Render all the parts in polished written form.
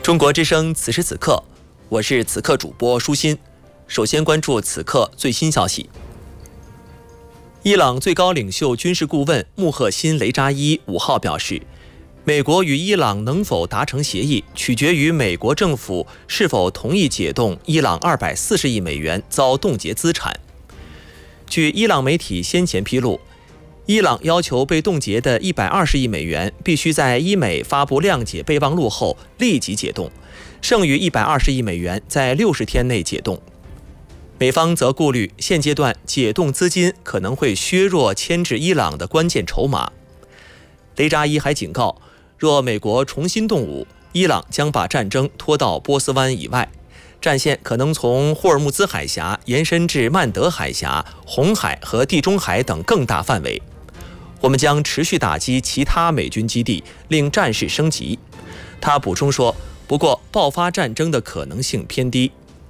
中国之声此时此刻，我是此刻主播舒心。首先关注此刻最新消息。伊朗最高领袖军事顾问穆赫辛·雷扎伊5号表示，美国与伊朗能否达成协议，取决于美国政府是否同意解冻伊朗240亿美元遭冻结资产。据伊朗媒体先前披露，伊朗要求被冻结的120亿美元必须在伊美发布谅解备忘录后立即解冻，剩余120亿美元在60天内解冻。美方则顾虑现阶段解冻资金可能会削弱牵制伊朗的关键筹码。雷扎伊还警告，若美国重新动武，伊朗将把战争拖到波斯湾以外，战线可能从霍尔木兹海峡延伸至曼德海峡、红海和地中海等更大范围。我们将持续打击其他美军基地，令战事升级。他补充说，不过爆发战争的可能性偏低。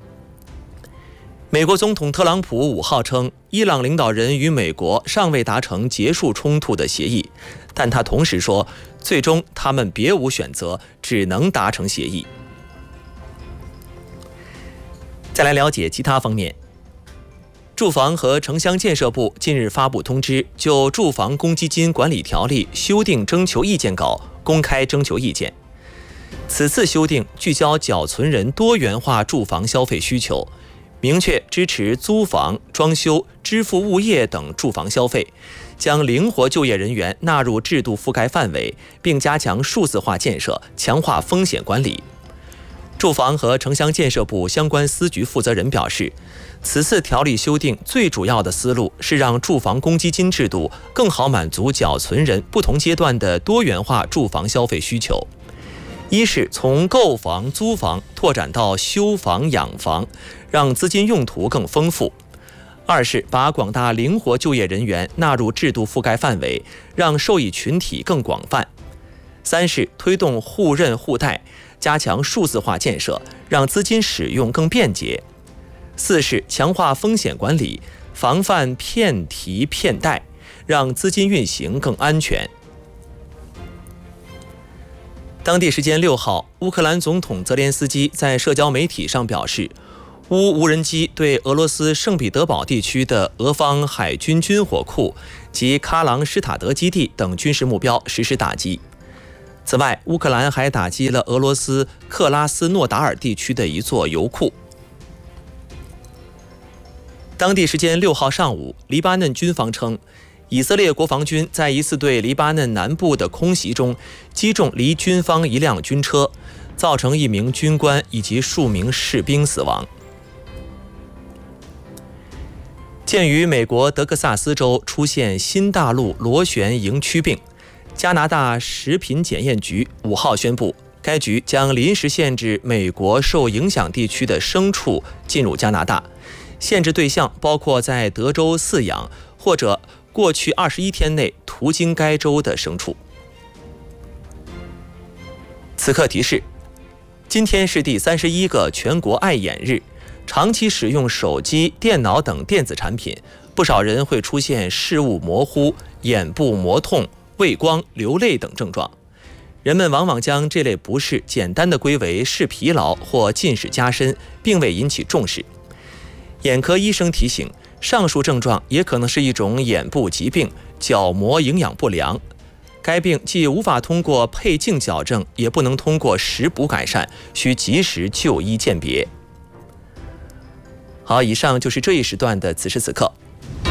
美国总统特朗普5号称，伊朗领导人与美国尚未达成结束冲突的协议，但他同时说，最终他们别无选择，只能达成协议。再来了解其他方面。住房和城乡建设部近日发布通知，就住房公积金管理条例修订征求意见稿公开征求意见。此次修订聚焦缴存人多元化住房消费需求，明确支持租房、装修、支付物业等住房消费，将灵活就业人员纳入制度覆盖范围，并加强数字化建设，强化风险管理。住房和城乡建设部相关司局负责人表示，此次条例修订最主要的思路是让住房公积金制度更好满足缴存人不同阶段的多元化住房消费需求。一是从购房、租房拓展到修房、养房，让资金用途更丰富；二是把广大灵活就业人员纳入制度覆盖范围，让受益群体更广泛；三是推动互认互贷，加强数字化建设，让资金使用更便捷；四是强化风险管理，防范骗提骗贷，让资金运行更安全。当地时间6号，乌克兰总统泽连斯基在社交媒体上表示，乌无人机对俄罗斯圣彼得堡地区的俄方海军军火库及喀朗施塔德基地等军事目标实施打击。此外，乌克兰还打击了俄罗斯克拉斯诺达尔地区的一座油库。当地时间6号上午，黎巴嫩军方称，以色列国防军在一次对黎巴嫩南部的空袭中击中离军方一辆军车，造成1名军官以及数名士兵死亡。鉴于美国德克萨斯州出现新大陆螺旋蝇曲病，加拿大食品检验局5号宣布，该局将临时限制美国受影响地区的牲畜进入加拿大，限制对象包括在德州饲养或者过去21天内途经该州的牲畜。此刻提示，今天是第31个全国爱眼日，长期使用手机、电脑等电子产品，不少人会出现视物模糊、眼部膜痛、畏光、流泪等症状。人们往往将这类不适简单地归为视疲劳或近视加深，并未引起重视。眼科医生提醒，上述症状也可能是一种眼部疾病——角膜营养不良。该病既无法通过配镜矫正，也不能通过食补改善，需及时就医鉴别。好，以上就是这一时段的此时此刻。